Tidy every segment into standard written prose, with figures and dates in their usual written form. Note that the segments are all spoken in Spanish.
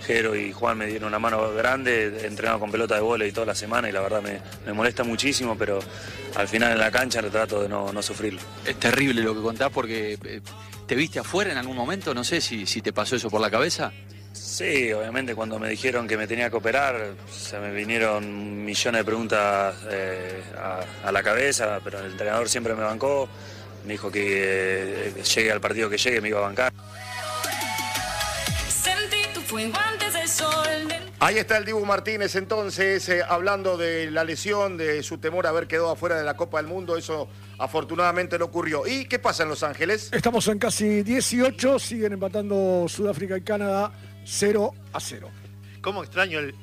Jero y Juan me dieron una mano grande, entrenado con pelota de vóley toda la semana y la verdad me molesta muchísimo, pero al final en la cancha trato de no sufrirlo. Es terrible lo que contás porque te viste afuera en algún momento, no sé si te pasó eso por la cabeza. Sí, obviamente cuando me dijeron que me tenía que operar, se me vinieron millones de preguntas a la cabeza, pero el entrenador siempre me bancó, me dijo que llegue al partido que llegue me iba a bancar. Ahí está el Dibu Martínez entonces, hablando de la lesión, de su temor a haber quedado afuera de la Copa del Mundo. Eso afortunadamente no ocurrió. ¿Y qué pasa en Los Ángeles? Estamos en casi 18, siguen empatando Sudáfrica y Canadá 0-0. ¿Cómo extraño el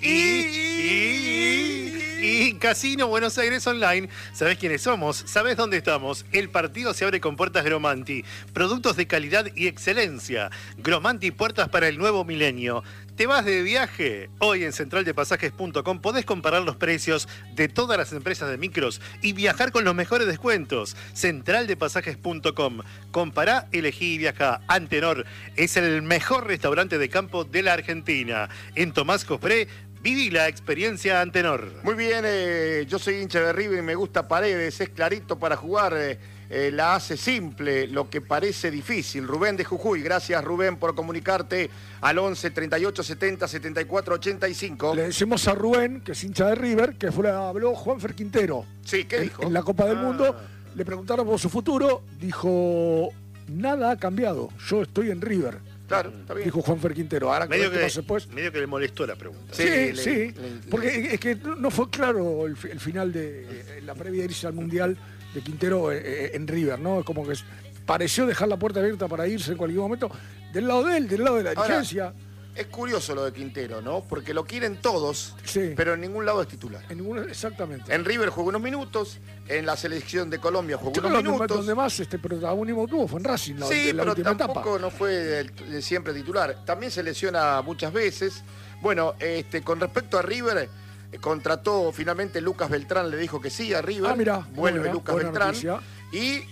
y Casino Buenos Aires Online? ¿Sabés quiénes somos? ¿Sabés dónde estamos? El partido se abre con puertas Gromanti. Productos de calidad y excelencia. Gromanti, puertas para el nuevo milenio. ¿Te vas de viaje? Hoy en centraldepasajes.com podés comparar los precios de todas las empresas de micros y viajar con los mejores descuentos. Centraldepasajes.com. Compará, elegí y viajá. Antenor es el mejor restaurante de campo de la Argentina. En Tomás Cospré, viví la experiencia Antenor. Muy bien, yo soy hincha de River y me gusta Paredes, es clarito para jugar, la hace simple, lo que parece difícil. Rubén de Jujuy, gracias Rubén por comunicarte al 11 38 70 74 85. Le decimos a Rubén, que es hincha de River, que habló Juanfer Quintero. Sí, ¿qué dijo? En la Copa del Mundo, le preguntaron por su futuro, dijo, nada ha cambiado, yo estoy en River. Claro, está bien. Dijo Juanfer Quintero. Ahora medio que le molestó la pregunta. Sí. Porque es que no fue claro el final de la previa de irse al Mundial de Quintero en River, ¿no? Es como que pareció dejar la puerta abierta para irse en cualquier momento. Del lado de él, del lado de la dirigencia. Es curioso lo de Quintero, ¿no? Porque lo quieren todos, sí, pero en ningún lado es titular. Exactamente. En River jugó unos minutos, en la selección de Colombia jugó unos minutos. Donde más protagonismo tuvo fue en Racing, sí, la pero última tampoco etapa. No fue siempre titular. También se lesiona muchas veces. Bueno, con respecto a River, contrató finalmente Lucas Beltrán, le dijo que sí a River. Vuelve Lucas Beltrán. Noticia. Y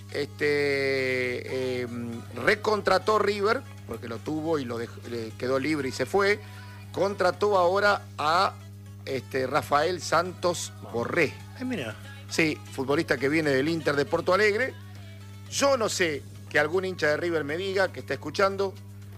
recontrató River, porque lo tuvo y le quedó libre y se fue. Contrató ahora a Rafael Santos Borré. Mira. Sí, futbolista que viene del Inter de Porto Alegre. Yo no sé, que algún hincha de River me diga, que está escuchando,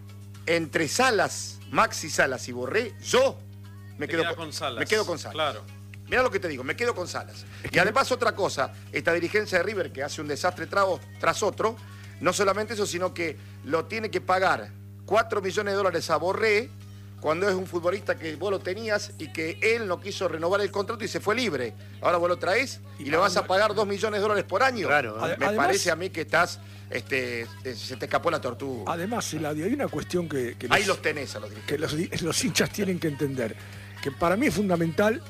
entre Salas, Maxi Salas y Borré, yo me quedo con Salas. Me quedo con Salas. Claro. Mirá lo que te digo, me quedo con Salas. Y además otra cosa, esta dirigencia de River que hace un desastre tras otro, no solamente eso, sino que lo tiene que pagar 4 millones de dólares a Borré, cuando es un futbolista que vos lo tenías y que él no quiso renovar el contrato y se fue libre. Ahora vos lo traes y le vas a pagar 2 millones de dólares por año. Claro. Me parece a mí que estás, se te escapó la tortuga. Además, Eladio, hay una cuestión que ahí los tenés a los dirigentes. Que los hinchas tienen que entender, que para mí es fundamental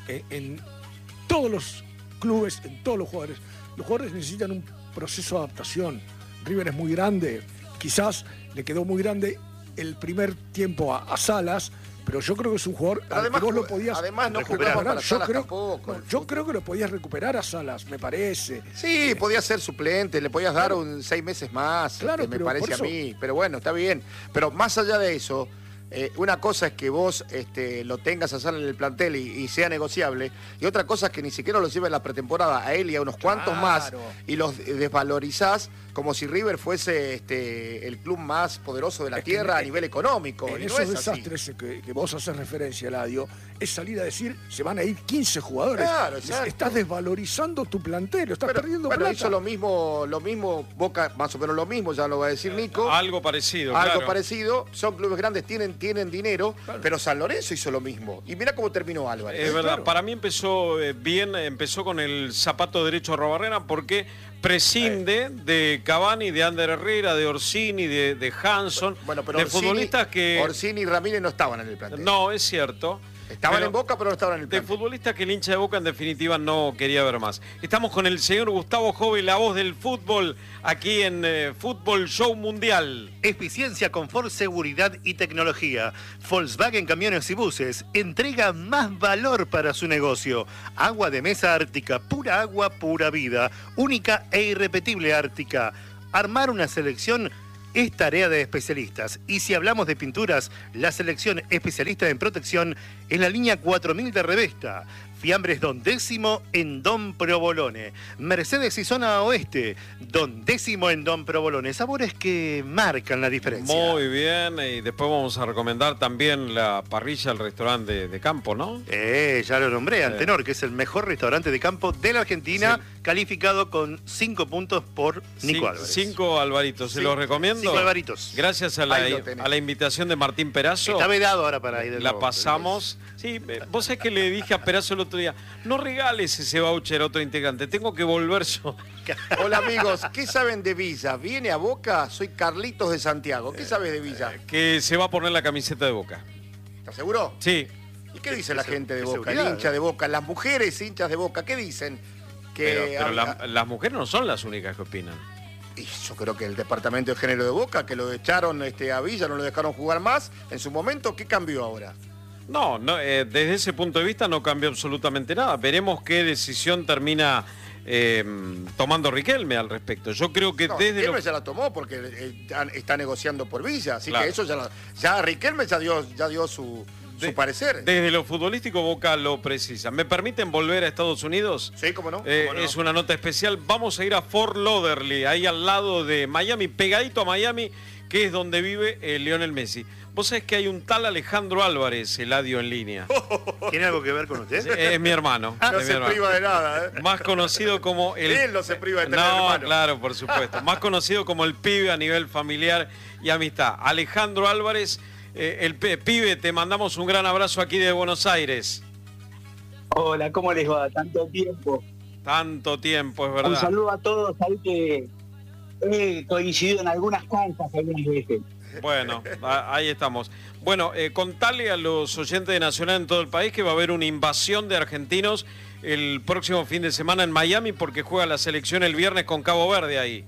en todos los clubes, en todos los jugadores. Los jugadores necesitan un proceso de adaptación. River es muy grande, quizás le quedó muy grande el primer tiempo a Salas, pero yo creo que es un jugador además, que vos lo podías además no jugaba para Salas tampoco. Yo creo que lo podías recuperar a Salas, me parece. Sí, podías ser suplente, le podías dar 6 meses más, claro, me parece a mí. Pero bueno, está bien. Pero más allá de eso, una cosa es que vos lo tengas a Salas en el plantel y sea negociable, y otra cosa es que ni siquiera lo lleves en la pretemporada a él y a unos cuantos más, y los desvalorizás como si River fuese el club más poderoso de la tierra a nivel económico. En esos desastres que vos haces referencia, Eladio, es salir a decir, se van a ir 15 jugadores. Claro, estás desvalorizando tu plantel, estás perdiendo plata. Hizo lo mismo, Boca, más o menos lo mismo, ya lo va a decir Nico. Algo parecido, Algo parecido, son clubes grandes, tienen dinero, claro. Pero San Lorenzo hizo lo mismo. Y mira cómo terminó Álvarez. Es verdad, para mí empezó bien, empezó con el zapato derecho a Arrobarrena porque prescinde de Cavani, de Ander Herrera, de Orsini, de Hanson, bueno, pero de Orsini, futbolistas que... Orsini y Ramírez no estaban en el plantel. No, es cierto. Estaban en Boca, pero no estaban en el plantel. De futbolistas que el hincha de Boca en definitiva no quería ver más. Estamos con el señor Gustavo Jove, la voz del fútbol, aquí en Fútbol Show Mundial. Eficiencia, confort, seguridad y tecnología. Volkswagen Camiones y Buses entrega más valor para su negocio. Agua de mesa Ártica, pura agua, pura vida. Única e irrepetible Ártica. Armar una selección es tarea de especialistas. Y si hablamos de pinturas, la selección especialista en protección es la línea 4000 de Revesta. Fiambres Don Décimo en Don Provolone. Mercedes y Zona Oeste, Don Décimo en Don Provolone. Sabores que marcan la diferencia. Muy bien, y después vamos a recomendar también la parrilla, el restaurante de campo, ¿no? Ya lo nombré, Antenor, que es el mejor restaurante de campo de la Argentina, calificado con 5 puntos por Nico Álvarez. 5 Alvaritos, se los recomiendo. 5 Alvaritos. Gracias a la invitación de Martín Perazo. Está vedado ahora para ir de La nuevo. pasamos. Sí, vos sabés que le dije a Perazo el otro día, no regales ese voucher a otro integrante, tengo que volver yo. Hola amigos, ¿qué saben de Villa? ¿Viene a Boca? Soy Carlitos de Santiago. ¿Qué sabes de Villa? Que se va a poner la camiseta de Boca. ¿Estás seguro? Sí. ¿Y qué dice la gente de qué Boca? El seguridad, hincha de Boca, las mujeres hinchas de Boca, ¿qué dicen? Pero las mujeres no son las únicas que opinan. Y yo creo que el departamento de género de Boca, que lo echaron a Villa, no lo dejaron jugar más, en su momento, ¿qué cambió ahora? No, desde ese punto de vista no cambió absolutamente nada. Veremos qué decisión termina tomando Riquelme al respecto. Yo creo que Riquelme ya la tomó porque está negociando por Villa, así claro. que eso ya Riquelme ya dio su parecer. Desde lo futbolístico Boca lo precisa. ¿Me permiten volver a Estados Unidos? Sí, cómo no. Es una nota especial. Vamos a ir a Fort Lauderdale, ahí al lado de Miami, pegadito a Miami, que es donde vive Lionel Messi. Vos sabés que hay un tal Alejandro Álvarez, Eladio en línea. ¿Tiene algo que ver con usted? Es mi hermano. No se priva de nada, ¿eh? Más conocido como el... Él no se priva de tener No, hermano. claro, por supuesto. Más conocido como el pibe a nivel familiar y amistad. Alejandro Álvarez, el pibe, te mandamos un gran abrazo aquí de Buenos Aires. Hola, ¿cómo les va? Tanto tiempo. Tanto tiempo, es verdad. Un saludo a todos, sabés que he coincidido en algunas canchas algunas veces. Bueno, ahí estamos. Bueno, contale a los oyentes de Nacional en todo el país que va a haber una invasión de argentinos el próximo fin de semana en Miami porque juega la selección el viernes con Cabo Verde ahí.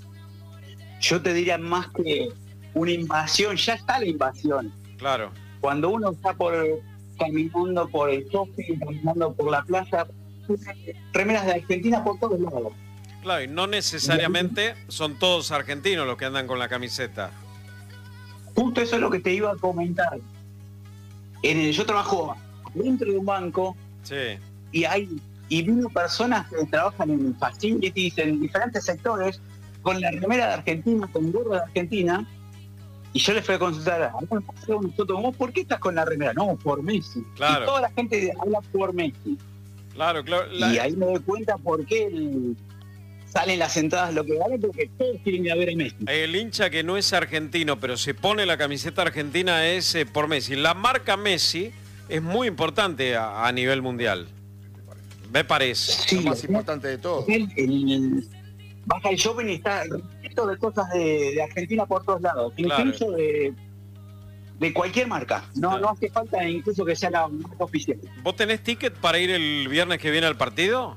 Yo te diría más que una invasión, ya está la invasión. Claro. Cuando uno está caminando por el shopping, caminando por la playa, remeras de Argentina por todos lados. Claro, y no necesariamente son todos argentinos los que andan con la camiseta. Justo eso es lo que te iba a comentar. Yo trabajo dentro de un banco. Sí. Y vino personas que trabajan en facilities, en diferentes sectores, con la remera de Argentina, con gorro de Argentina, y yo les fui a consultar, nosotros, ¿por qué estás con la remera? No, por Messi. Claro. Y toda la gente habla por Messi. Claro. Y ahí me doy cuenta por qué salen las entradas lo que vale, porque todos quieren ir a ver a Messi. El hincha que no es argentino, pero se pone la camiseta argentina es por Messi. La marca Messi es muy importante a nivel mundial. Me parece. Sí, lo más importante de todo. Baja el shopping y está repleto de cosas de Argentina por todos lados. Claro. Incluso de cualquier marca. No hace falta incluso que sea la marca oficial. ¿Vos tenés ticket para ir el viernes que viene al partido?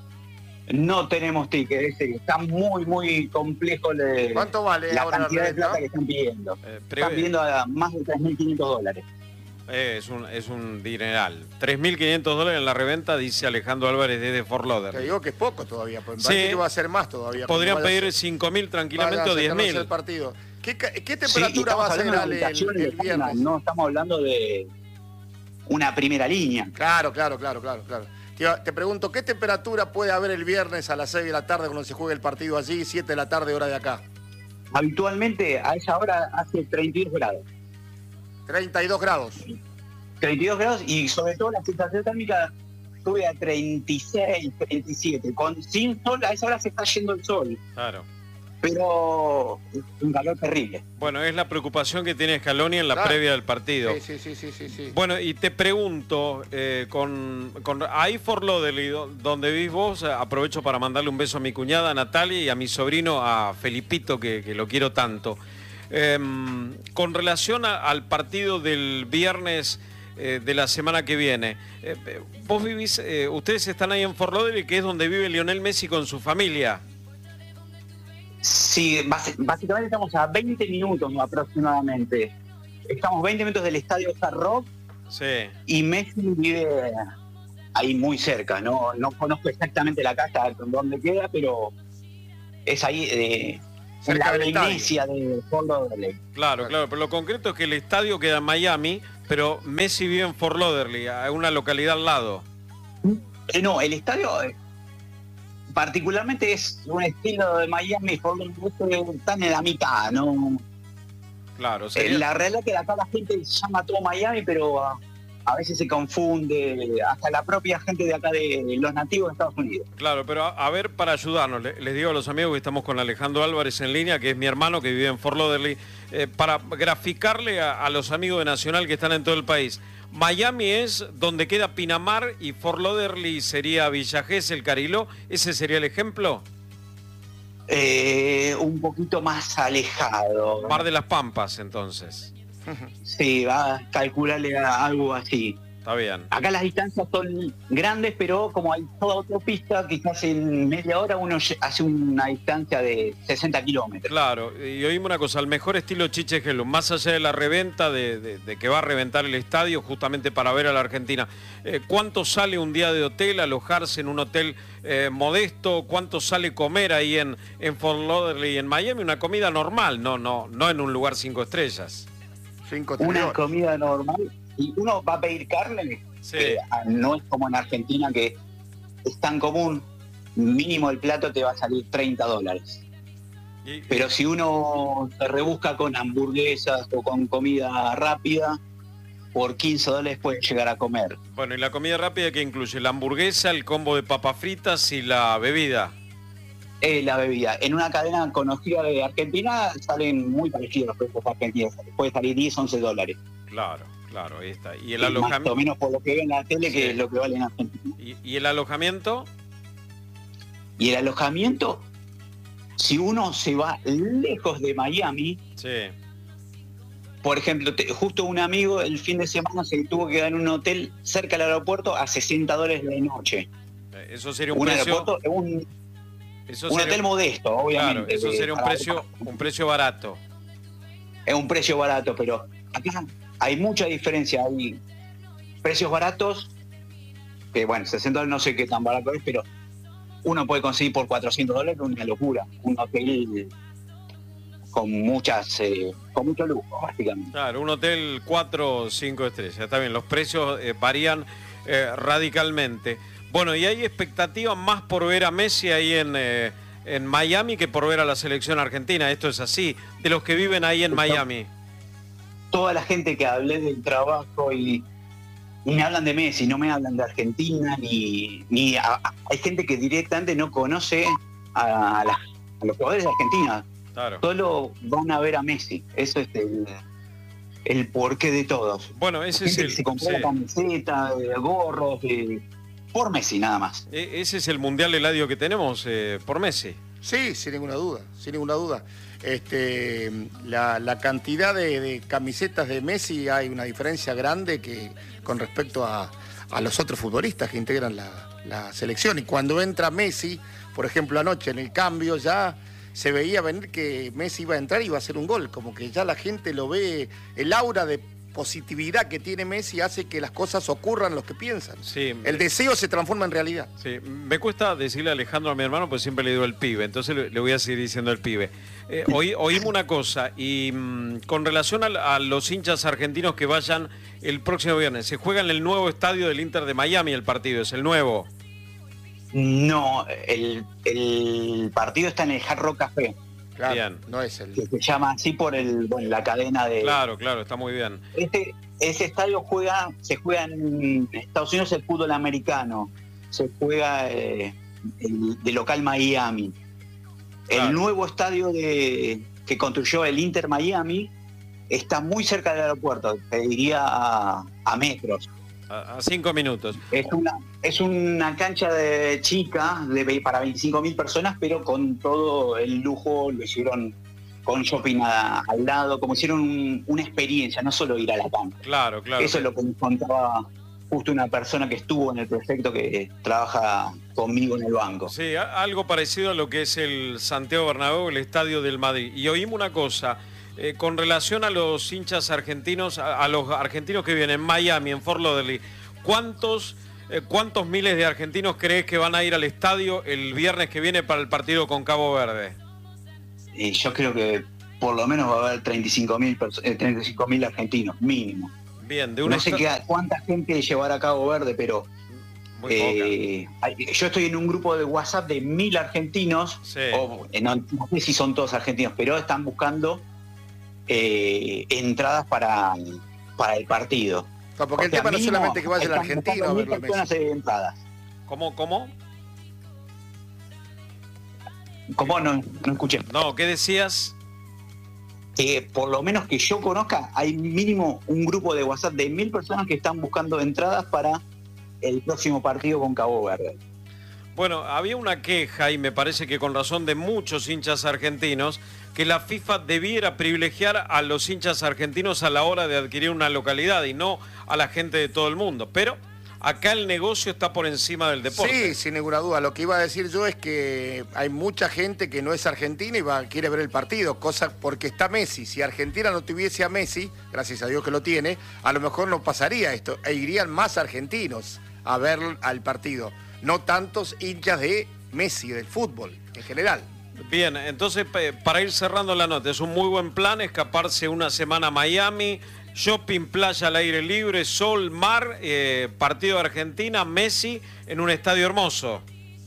No tenemos ticket, está muy, muy complejo ¿Cuánto vale la ahora cantidad la de plata renta? que están pidiendo. Pero Están pidiendo a más de $3.500. es un dineral. $3.500 en la reventa, dice Alejandro Álvarez desde Fort Te Lauderdale. digo que es poco todavía, pues me Sí. parece que va a ser más todavía. Podrían cuando vaya pedir a ser- 5.000 tranquilamente vaya o acercándose 10.000. el partido. ¿Qué Sí, temperatura va a ser, estamos hablando de Ale, habitaciones el de zona, viernes? no estamos hablando de una primera línea. Claro. Te pregunto, ¿qué temperatura puede haber el viernes a las 6 de la tarde cuando se juegue el partido allí, 7 de la tarde, hora de acá? Habitualmente a esa hora hace 32 grados. 32 grados. 32 grados y sobre todo la sensación térmica sube a 36, 37. Sin sol, a esa hora se está yendo el sol. Claro. Pero es un calor terrible. Bueno, es la preocupación que tiene Scaloni en la Claro. previa del partido. Sí. Bueno, y te pregunto, con ahí Fort Lauderdale, donde vivís vos, aprovecho para mandarle un beso a mi cuñada Natalia y a mi sobrino, a Felipito, que lo quiero tanto. Con relación al partido del viernes de la semana que viene, vos vivís, ustedes están ahí en Fort Lauderdale, que es donde vive Lionel Messi con su familia. Sí, básicamente estamos a 20 minutos aproximadamente. Estamos 20 minutos del estadio Hard Rock Sí. y Messi vive ahí muy cerca. No conozco exactamente la casa donde queda, pero es ahí en la cerca del estadio. Venecia de Fort Lauderdale. Claro, claro, pero lo concreto es que el estadio queda en Miami, pero Messi vive en Fort Lauderdale, a una localidad al lado. No, el estadio particularmente es un estilo de Miami, Fort Lauderdale, están en la mitad, ¿no? Claro, sería... La realidad es que acá la gente llama todo Miami, pero a veces se confunde, hasta la propia gente de acá de los nativos de Estados Unidos. Claro, pero a ver, para ayudarnos, les digo a los amigos que estamos con Alejandro Álvarez en línea, que es mi hermano que vive en Fort Lauderdale, para graficarle a los amigos de Nacional que están en todo el país. Miami es donde queda Pinamar y Fort Lauderdale sería Villa Gesell, Cariló. ¿Ese sería el ejemplo? Un poquito más alejado. Mar de las Pampas, entonces. Sí, va a calcularle algo así. Está bien. Acá las distancias son grandes, pero como hay toda autopista, quizás en media hora uno hace una distancia de 60 kilómetros. Claro, y oímos una cosa, al mejor estilo Chiche Gelo, más allá de la reventa, de que va a reventar el estadio justamente para ver a la Argentina, ¿cuánto sale un día de hotel, alojarse en un hotel modesto? ¿Cuánto sale comer ahí en Fort Lauderdale y en Miami? Una comida normal, no en un lugar 5 estrellas. 5 Una comida normal. Y uno va a pedir carne, Sí. No es como en Argentina que es tan común, mínimo el plato te va a salir $30. Pero si uno se rebusca con hamburguesas o con comida rápida, por $15 puede llegar a comer. Bueno, y la comida rápida que incluye la hamburguesa, el combo de papas fritas y la bebida. La bebida. En una cadena conocida de Argentina salen muy parecidos los precios argentinos. Puede salir $10-11. Claro, ahí está. Y el Más o alojamiento. menos por lo que veo en la tele, Sí. que es lo que vale en Argentina. ¿Y el alojamiento? Y el alojamiento, si uno se va lejos de Miami, Sí. por ejemplo, justo un amigo el fin de semana se tuvo que quedar en un hotel cerca del aeropuerto a $60 la noche. Eso sería un Un precio. aeropuerto, un Eso sería, hotel modesto, obviamente. claro, eso sería un precio barato. Es un precio barato, pero acá hay mucha diferencia. Hay precios baratos, que bueno, $60 no sé qué tan barato es, pero uno puede conseguir por $400 una locura. Un hotel con mucho lujo, básicamente. Claro, un hotel 4 o 5 estrellas. Está bien, los precios varían radicalmente. Bueno, y hay expectativa más por ver a Messi ahí en Miami que por ver a la selección argentina. Esto es así, de los que viven ahí en Miami. Toda la gente que hablé del trabajo y me hablan de Messi, no me hablan de Argentina, hay gente que directamente no conoce a los jugadores de Argentina. Claro. Solo van a ver a Messi. Eso es el porqué de todos. Bueno, ese es Gente el... que se compró sí. camiseta, gorros, por Messi nada más. Ese es el Mundial Eladio que tenemos por Messi. Sí, sin ninguna duda, sin ninguna duda. La cantidad de camisetas de Messi, hay una diferencia grande que con respecto a los otros futbolistas que integran la selección. Y cuando entra Messi, por ejemplo anoche en el cambio, ya se veía venir que Messi iba a entrar y iba a hacer un gol. Como que ya la gente lo ve, el aura de positividad que tiene Messi hace que las cosas ocurran lo que piensan. Sí. El deseo se transforma en realidad. Sí, me cuesta decirle a Alejandro, a mi hermano, pues siempre le digo el pibe, entonces le voy a seguir diciendo el pibe. Oímos una cosa, y con relación a los hinchas argentinos que vayan el próximo viernes, se juega en el nuevo estadio del Inter de Miami el partido, es el nuevo. No, el partido está en el Hard Rock Café, Claro, Bien. no es el... que se llama así por la cadena de... Claro, está muy bien. Ese estadio se juega en Estados Unidos el fútbol americano, se juega de local Miami. Claro. El nuevo estadio que construyó el Inter Miami está muy cerca del aeropuerto, te diría a metros. A 5 minutos. Es una cancha chica para 25.000 personas, pero con todo el lujo, lo hicieron con shopping al lado, como hicieron una experiencia, no solo ir a la cancha. Claro. Eso es lo que me contaba justo una persona que estuvo en el proyecto, que trabaja conmigo en el banco. Sí, algo parecido a lo que es el Santiago Bernabéu, el estadio del Madrid. Y oímos una cosa, con relación a los hinchas argentinos, a los argentinos que viven en Miami, en Fort Lauderdale, ¿cuántos miles de argentinos crees que van a ir al estadio el viernes que viene para el partido con Cabo Verde? yo creo que por lo menos va a haber 35.000 argentinos, mínimo. Bien, de No sé cuánta gente llevará a Cabo Verde, pero yo estoy en un grupo de WhatsApp de 1.000 argentinos, Sí. No sé si son todos argentinos, pero están buscando entradas para el partido. Porque el tema no es solamente que vaya el argentino a verlo a Messi. Entradas. ¿Cómo? ¿Cómo? No escuché. No, ¿qué decías? Por lo menos que yo conozca, hay mínimo un grupo de WhatsApp de 1.000 personas que están buscando entradas para el próximo partido con Cabo Verde. Bueno, había una queja, y me parece que con razón de muchos hinchas argentinos, que la FIFA debiera privilegiar a los hinchas argentinos a la hora de adquirir una localidad y no a la gente de todo el mundo. Pero acá el negocio está por encima del deporte. Sí, sin ninguna duda. Lo que iba a decir yo es que hay mucha gente que no es argentina y quiere ver el partido, cosa porque está Messi. Si Argentina no tuviese a Messi, gracias a Dios que lo tiene, a lo mejor no pasaría esto, e irían más argentinos a ver al partido, no tantos hinchas de Messi, del fútbol en general. Bien, entonces para ir cerrando la nota, es un muy buen plan escaparse una semana a Miami, shopping, playa al aire libre, sol, mar, partido de Argentina, Messi en un estadio hermoso.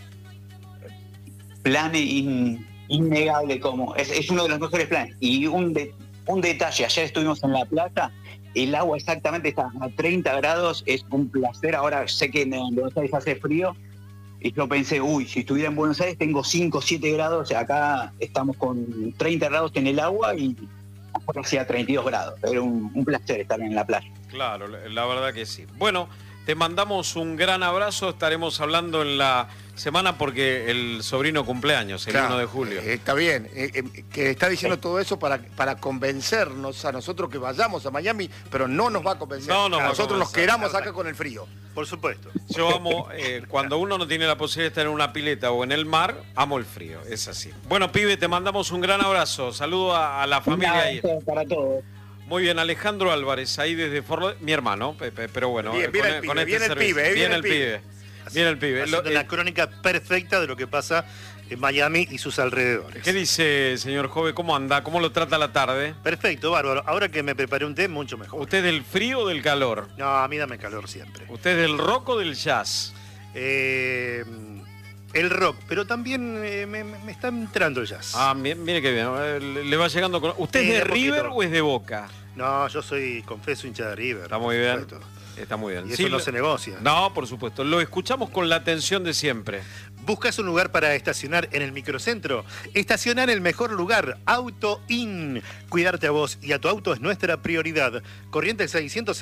Plan innegable, como es uno de los mejores planes. Y un detalle, ayer estuvimos en la playa, el agua exactamente está a 30 grados, es un placer. Ahora sé que en Buenos Aires hace frío, y yo pensé, si estuviera en Buenos Aires tengo 5 o 7 grados, acá estamos con 30 grados en el agua y afuera hacía 32 grados. Era un placer estar en la playa. Claro, la verdad que sí. Bueno, te mandamos un gran abrazo, estaremos hablando en la semana porque el sobrino cumpleaños, el 1 de julio. Está bien, que está diciendo todo eso para convencernos a nosotros que vayamos a Miami, pero no nos va a convencer. No nos va a nosotros nos convencer. quedamos acá con el frío. Por supuesto. Yo amo, cuando uno no tiene la posibilidad de estar en una pileta o en el mar, amo el frío, es así. Bueno, pibe, te mandamos un gran abrazo, saludo a la familia ahí. Para todos. Muy bien, Alejandro Álvarez, ahí desde Forló, mi hermano, pero bueno, Viene el pibe. Viene el pibe. Haciendo la crónica perfecta de lo que pasa en Miami y sus alrededores. ¿Qué dice, señor Jove? ¿Cómo anda? ¿Cómo lo trata la tarde? Perfecto, bárbaro. Ahora que me preparé un té, mucho mejor. ¿Usted del frío o del calor? No, a mí dame calor siempre. ¿Usted del rock o del jazz? El rock, pero también me está entrando el jazz. Ah, mire qué bien. Le va llegando con... ¿Usted es Sí, de un River poquito. o es de Boca? No, yo soy, confeso, hincha de River. Está muy bien. Perfecto. Está muy bien. Y eso no se negocia. No, por supuesto. Lo escuchamos con la atención de siempre. ¿Buscas un lugar para estacionar en el microcentro? Estacionar en el mejor lugar, Auto In. Cuidarte a vos y a tu auto es nuestra prioridad. Corrientes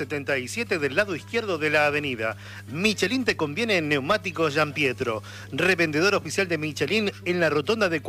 677 del lado izquierdo de la avenida. Michelin te conviene en Neumáticos Gianpietro. Revendedor oficial de Michelin en la rotonda de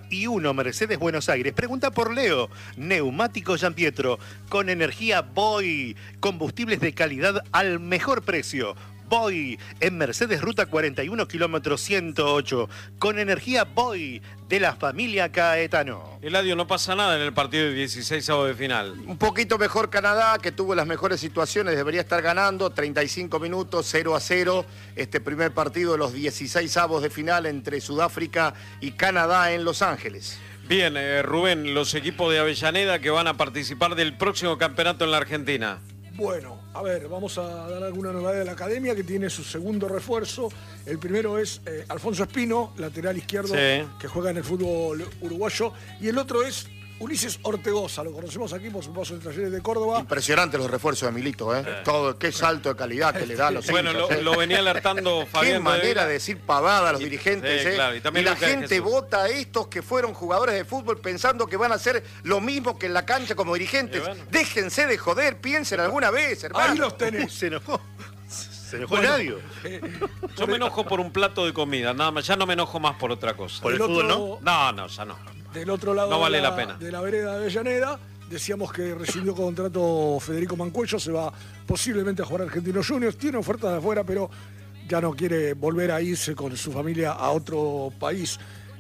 41 Mercedes Buenos Aires. Pregunta por Leo. Neumáticos Gianpietro. Con energía Boy. Combustibles de calidad al mejor precio. Boy, en Mercedes Ruta 41, kilómetro 108, con energía Boy de la familia Caetano. Eladio, no pasa nada en el partido de 16avos de final. Un poquito mejor Canadá, que tuvo las mejores situaciones, debería estar ganando, 35 minutos, 0-0, este primer partido de los 16avos de final entre Sudáfrica y Canadá en Los Ángeles. Bien, Rubén, los equipos de Avellaneda que van a participar del próximo campeonato en la Argentina. Bueno, a ver, vamos a dar alguna novedad de la academia que tiene su segundo refuerzo. El primero es Alfonso Espino, lateral izquierdo, Sí. que juega en el fútbol uruguayo. Y el otro es Ulises Ortegoza, lo conocemos aquí por su paso en Talleres de Córdoba. Impresionante los refuerzos de Milito, ¿eh? Todo, qué salto de calidad que le da a los Bueno, hinchas, ¿eh? lo venía alertando Fabián. Qué manera de decir pavada a los Y- dirigentes, sí, ¿eh? claro, y y también la Lucas gente Jesús. vota a estos que fueron jugadores de fútbol pensando que van a hacer lo mismo que en la cancha como dirigentes. Y bueno. Déjense de joder, piensen alguna vez, hermano. Ahí los tenés. Se enojó. Se enojó Bueno, el radio. Yo me enojo por un plato de comida, nada más, ya no me enojo más por otra cosa. Por el fútbol, ¿no? No, ya no. Del otro lado No vale de la pena. de la vereda de Avellaneda, decíamos que recibió contrato Federico Mancuello, se va posiblemente a jugar a Argentinos Juniors, tiene ofertas de afuera, pero ya no quiere volver a irse con su familia a otro país.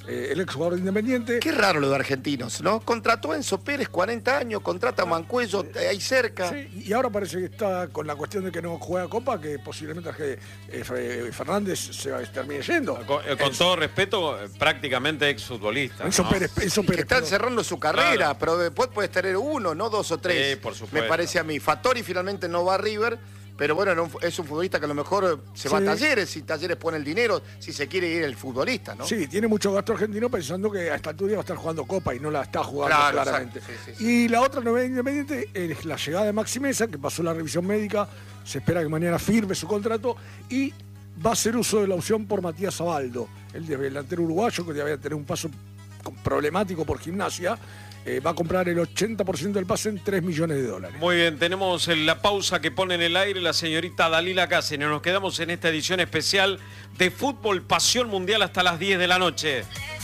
el exjugador de Independiente. Qué raro lo de argentinos, ¿no? Contrató a Enzo Pérez, 40 años, contrata a Mancuello, ahí cerca. Sí, y ahora parece que está con la cuestión de que no juega Copa, que posiblemente Fernández se termine yendo. Con todo respeto, prácticamente exfutbolista. Enzo ¿no? Pérez, Que están perdón. cerrando su carrera, Claro. pero después puedes tener uno, no dos o tres. Sí, por supuesto. Me parece a mí. Fattori finalmente no va a River, pero bueno, es un futbolista que a lo mejor se va a Sí. Talleres, si Talleres pone el dinero, si se quiere ir el futbolista, ¿no? Sí, tiene mucho gasto argentino pensando que a esta altura va a estar jugando Copa y no la está jugando Claro, claramente. exacto, sí, sí, Y la otra novedad de Independiente es la llegada de Maxi Mesa, que pasó la revisión médica, se espera que mañana firme su contrato y va a hacer uso de la opción por Matías Zabaldo, el delantero uruguayo que había tenido un paso problemático por Gimnasia. Va a comprar el 80% del pase en $3 millones. Muy bien, tenemos la pausa que pone en el aire la señorita Dalila Cáceres. Nos quedamos en esta edición especial de Fútbol Pasión Mundial hasta las 10 de la noche.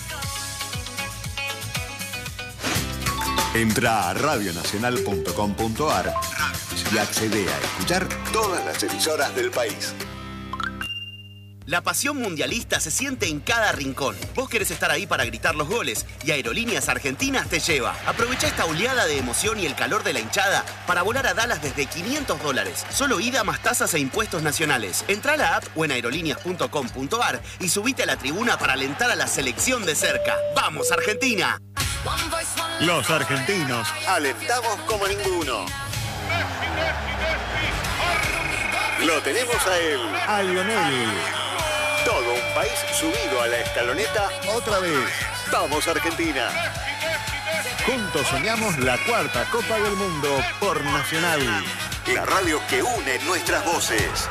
Entra a radionacional.com.ar y accede a escuchar todas las emisoras del país. La pasión mundialista se siente en cada rincón. Vos querés estar ahí para gritar los goles y Aerolíneas Argentinas te lleva. Aprovecha esta oleada de emoción y el calor de la hinchada para volar a Dallas desde $500. Solo ida más tasas e impuestos nacionales. Entrá a la app o en aerolíneas.com.ar y subite a la tribuna para alentar a la selección de cerca. ¡Vamos, Argentina! Los argentinos alentamos como ninguno. Lo tenemos a él, a Lionel. Todo un país subido a la escaloneta otra vez. ¡Vamos, Argentina! Juntos soñamos la 4ª Copa del Mundo por Nacional. La radio que une nuestras voces.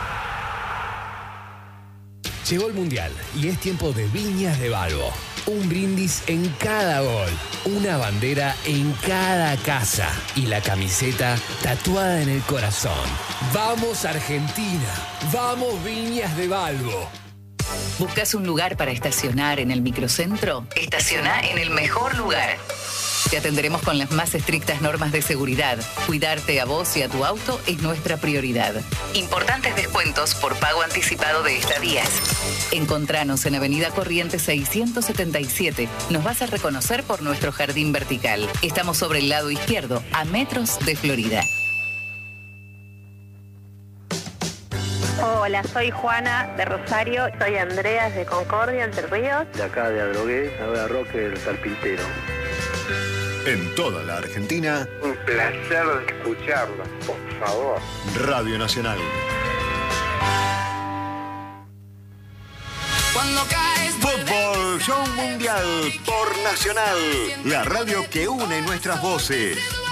Llegó el Mundial y es tiempo de Viñas de Balbo. Un brindis en cada gol, una bandera en cada casa y la camiseta tatuada en el corazón. ¡Vamos, Argentina! ¡Vamos, Viñas de Balbo! ¿Buscas un lugar para estacionar en el microcentro? Estaciona en el mejor lugar. Te atenderemos con las más estrictas normas de seguridad. Cuidarte a vos y a tu auto es nuestra prioridad. Importantes descuentos por pago anticipado de estadías. Encontranos en Avenida Corrientes 677. Nos vas a reconocer por nuestro jardín vertical. Estamos sobre el lado izquierdo, a metros de Florida. Hola, soy Juana de Rosario. Soy Andreas de Concordia, Entre Ríos. De acá de Adrogué, ahora Roque del Carpintero. En toda la Argentina. Un placer escucharlo, por favor. Radio Nacional. Fútbol Show Mundial por Nacional. La radio que une nuestras voces.